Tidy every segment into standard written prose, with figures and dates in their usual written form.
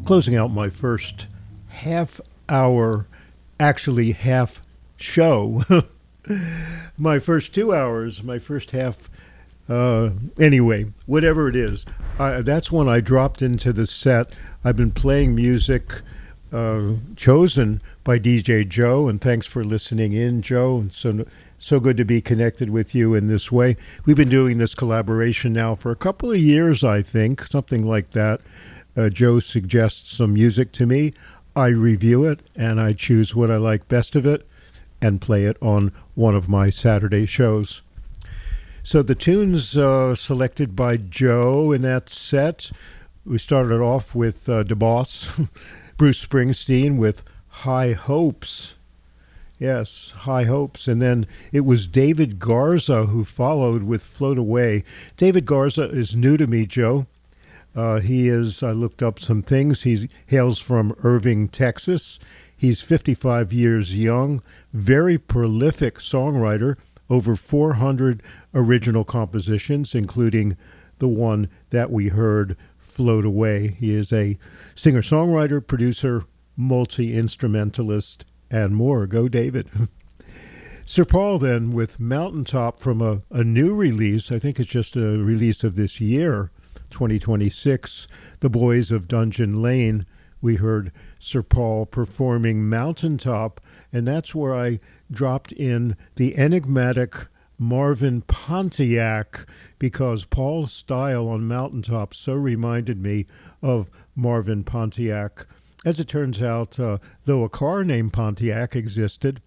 closing out my first half hour, actually half show. My first 2 hours, my first half, anyway, whatever it is. That's when I dropped into the set. I've been playing music chosen by DJ Joe, and thanks for listening in, Joe. And so good to be connected with you in this way. We've been doing this collaboration now for a couple of years, I think, something like that. Joe suggests some music to me. I review it, and I choose what I like best of it and play it on one of my Saturday shows. So the tunes selected by Joe in that set, we started off with DeBoss, Bruce Springsteen with High Hopes. Yes, High Hopes. And then it was David Garza who followed with Float Away. David Garza is new to me, Joe. I looked up some things. He hails from Irving, Texas. He's 55 years young, very prolific songwriter, over 400 original compositions, including the one that we heard, Float Away. He is a singer-songwriter, producer, multi-instrumentalist, and more. Go, David. Sir Paul, then, with Mountaintop from a new release. I think it's just a release of this year, 2026, The Boys of Dungeon Lane. We heard Sir Paul performing Mountaintop, and that's where I dropped in the enigmatic Marvin Pontiac, because Paul's style on Mountaintop so reminded me of Marvin Pontiac. As it turns out, though a car named Pontiac existed,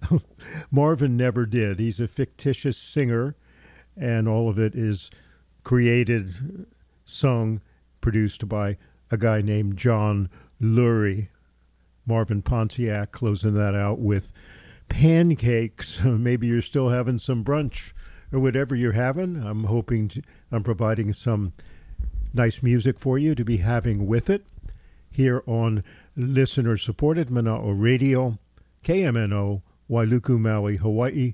Marvin never did. He's a fictitious singer, and all of it is created, sung, produced by a guy named John Lurie. Marvin Pontiac closing that out with Pancakes. Maybe you're still having some brunch or whatever you're having. I'm providing some nice music for you to be having with it here on listener-supported Mana'o Radio, KMNO, Wailuku, Maui, Hawaii,